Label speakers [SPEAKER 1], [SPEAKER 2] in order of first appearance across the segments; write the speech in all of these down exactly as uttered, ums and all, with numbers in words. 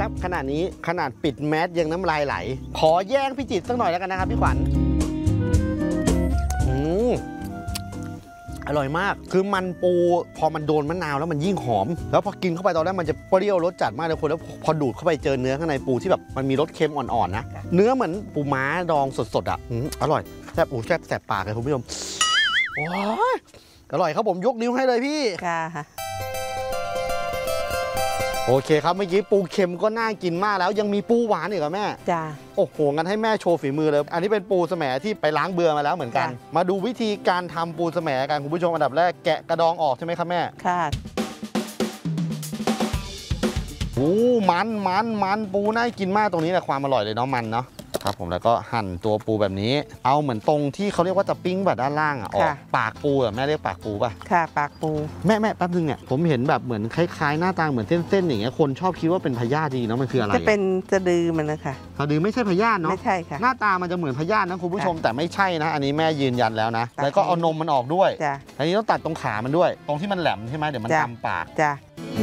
[SPEAKER 1] ซ่บขนาดนี้ขนาดปิดแมสยังน้ำลายไหลขอแย่งพี่จิตสักหน่อยแล้วกันนะครับพี่ขวัญอืมอร่อยมากคือมันปูพอมันโดนมะนาวแล้วมันยิ่งหอมแล้วพอกินเข้าไปตอนแรกมันจะเปรี้ยวรสจัดมากเลยคนแล้วพอดูดเข้าไปเจอเนื้อข้างในปูที่แบบมันมีรสเค็มอ่อนๆนะเนื้อเหมือนปูม้าดองสดๆอ่ะอร่อยแซ่บอูแซ่บแสบปากเลยคุณผู้ชมโอ้ยอร่อยครับผมยกนิ้วให้เลยพี่
[SPEAKER 2] ค่ะ
[SPEAKER 1] โอเคครับเมื่อกี้ปูเค็มก็น่ากินมากแล้วยังมีปูหวานอีกเหรอแม่
[SPEAKER 2] จ้า
[SPEAKER 1] โอ้โหงั้นให้แม่โชว์ฝีมือเลยอันนี้เป็นปูแสมที่ไปล้างเบื่อมาแล้วเหมือนกันมาดูวิธีการทำปูแสมกันคุณผู้ชมอันดับแรกแกะกระดองออกใช่ไหมครับแม่
[SPEAKER 2] ค่ะ
[SPEAKER 1] โอ้มันมันมันปูน่ากินมากตรงนี้แหละความอร่อยเลยเนาะมันเนาะครับผมแล้วก็หั่นตัวปูแบบนี้เอาเหมือนตรงที่เขาเรียกว่าจะปิ้งแบบด้านล่างอ่ะออกปากปูอ่ะแม่เรียกปากปูป่ะ
[SPEAKER 2] ค่ะปากปู
[SPEAKER 1] แม่แม่แป๊บนึงเนี่ยผมเห็นแบบเหมือนคล้ายๆหน้าตาเหมือนเส้นๆอย่างเงี้ยคนชอบคิดว่าเป็นพยาธิจริงๆนะมันคืออะไร
[SPEAKER 2] จะเป็นสะดือมันนะคะ
[SPEAKER 1] สะดือไม่ใช่พยาธิเนาะ
[SPEAKER 2] ไม่ใช่ค่ะ
[SPEAKER 1] หน้าตามันจะเหมือนพยาธินะคุณผู้ชมแต่ไม่ใช่นะอันนี้แม่ยืนยันแล้วนะแล้วก็เอานมมันออกด้วย
[SPEAKER 2] จ้ะ
[SPEAKER 1] อันนี้ต้องตัดตรงขามันด้วยตรงที่มันแหลมใช่ไหมเดี๋ยวมันทำปาก
[SPEAKER 2] จ้ะ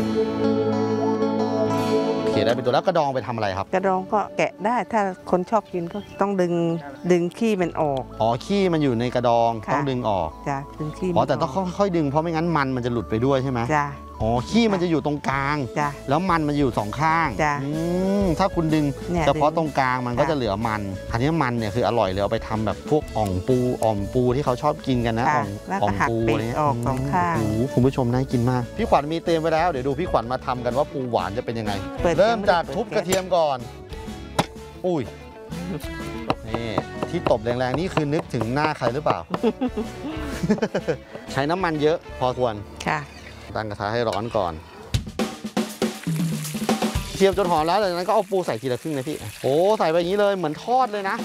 [SPEAKER 1] เขียนได้เป็นตัวแล้วกระดองไปทำอะไรครับ
[SPEAKER 2] กระดองก็แกะได้ถ้าคนชอบกินก็ต้องดึงดึงขี้มันออก
[SPEAKER 1] อ๋อขี้มันอยู่ในกระดองต้องดึงออก
[SPEAKER 2] จ้ะดึงขี้
[SPEAKER 1] อ๋อแต่ต้องค่อยๆดึงเพราะไม่งั้นมันมันจะหลุดไปด้วยใช่ไหม
[SPEAKER 2] จ้ะ
[SPEAKER 1] อ๋อขี้มันจะอยู่ตรงกลาง
[SPEAKER 2] จ้ะ
[SPEAKER 1] แล้วมันมันอยู่สองข้าง
[SPEAKER 2] จ้ะ
[SPEAKER 1] ถ้าคุณดึงเฉพาะตรงกลางมันก็จะเหลือมันอันนี้มันเนี่ยคืออร่อยเลยเอาไปทำแบบพวกอ่องปูอ่อมปูที่เขาชอบกินกันนะอ่องอ่องปูอะไรเงี้ย
[SPEAKER 2] ออกสองข้าง
[SPEAKER 1] โอ้โหคุณผู้ชมน่ากินมากพี่ขวัญมีเตรียมไว้แล้วเดี๋ยวดูพี่ขวัญมาทำกันว่าปูหวานจะเป็นยังไงเริ่มจากทุบกระเทียมก่อนอุ้ยนี่ที่ตบแรงๆนี่คือนึกถึงหน้าใครหรือเปล่า ใช้น้ำมันเยอะพอควร
[SPEAKER 2] ค่ะ
[SPEAKER 1] ตั้งกระทะให้ร้อนก่อนเทียมจนหอมแล้วจากนั้นก็เอาปูใส่ทีละครึ่งนะพี่โอ้ใส่ไปอย่างนี้เลยเหมือนทอดเลยนะ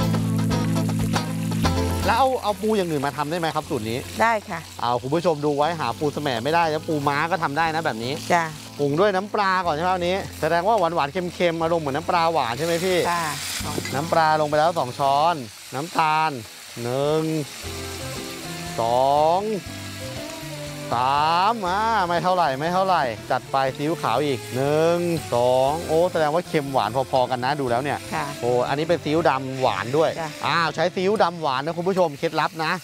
[SPEAKER 1] แล้วเอาเอาปูอย่างอื่นมาทำได้ไหมครับสูตรนี้
[SPEAKER 2] ได้ค่ะ
[SPEAKER 1] เอาคุณผู้ชมดูไว้หาปูแสมไม่ได้แล้วปูม้าก็ทำได้นะแบบนี้
[SPEAKER 2] จ้ะ
[SPEAKER 1] ปรุงด้วยน้ำปลาก่อนใช่ไหมวันนี้แสดงว่าหวานหวานเค็มๆอารมณ์เหมือนน้ำปลาหวานใช่ไหมพี่
[SPEAKER 2] ค่ะ
[SPEAKER 1] น้ำปลาลงไปแล้วสองช้อนน้ำตาลหนึ่งสองสามอ่าไม่เท่าไหร่ไม่เท่าไหร่จัดไปซีอิ๊วขาวอีกหนึ่งสองโอ้แสดงว่าเค็มหวานพอๆกันนะดูแล้วเนี่ยโอ้อันนี้เป็นซีอิ๊วดำหวานด้วยอ้าวใช้ซีอิ๊วดำหวานนะคุณผู้ชมเคล็ดลับนะ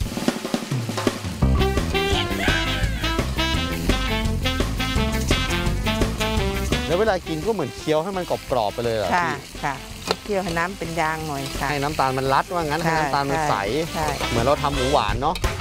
[SPEAKER 1] แล้วเวลากินก็เหมือนเคี้ยวให้มันกรอบๆไปเลยเหรอ
[SPEAKER 2] ค่ะค่ะเคี่ยวให้น้ำเป็นยางหน่อยค่ะ
[SPEAKER 1] ให้น้ำตาลมันรัดว่างั้นให้น้ำตาลมันใสเหมือนเราทำหมูหวานเนาะ